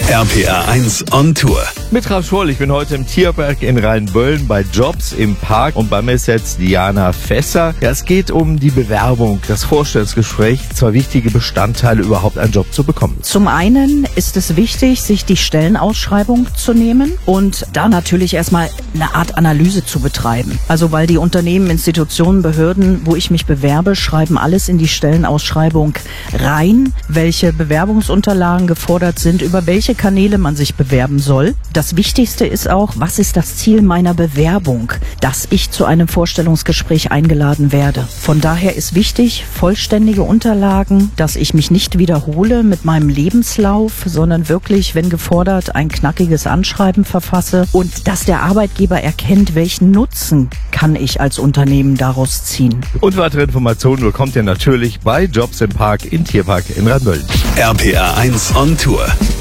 RPR 1 on Tour. Mit Ralf Schwoll, ich bin heute im Tierpark in Rheinböllen bei Jobs im Park und bei mir ist jetzt Diana Fässer. Ja, es geht um die Bewerbung, das Vorstellungsgespräch, zwei wichtige Bestandteile, überhaupt einen Job zu bekommen. Zum einen ist es wichtig, sich die Stellenausschreibung zu nehmen und da natürlich erstmal eine Art Analyse zu betreiben. Also weil die Unternehmen, Institutionen, Behörden, wo ich mich bewerbe, schreiben alles in die Stellenausschreibung rein, welche Bewerbungsunterlagen gefordert sind, über welche Kanäle man sich bewerben soll. Das Wichtigste ist auch, was ist das Ziel meiner Bewerbung, dass ich zu einem Vorstellungsgespräch eingeladen werde. Von daher ist wichtig, vollständige Unterlagen, dass ich mich nicht wiederhole mit meinem Lebenslauf, sondern wirklich, wenn gefordert, ein knackiges Anschreiben verfasse und dass der Arbeitgeber erkennt, welchen Nutzen kann ich als Unternehmen daraus ziehen. Und weitere Informationen bekommt ihr natürlich bei Jobs im Park im Tierpark in Rheinböllen. RPR 1 on Tour.